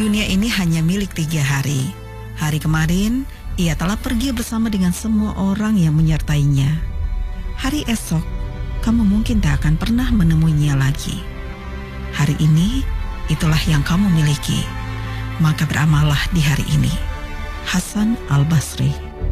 Dunia ini hanya milik 3 hari. Hari kemarin, ia telah pergi bersama dengan semua orang yang menyertainya. Hari esok, kamu mungkin tak akan pernah menemuinya lagi. Hari ini, itulah yang kamu miliki. Maka beramallah di hari ini. Hasan Al-Basri.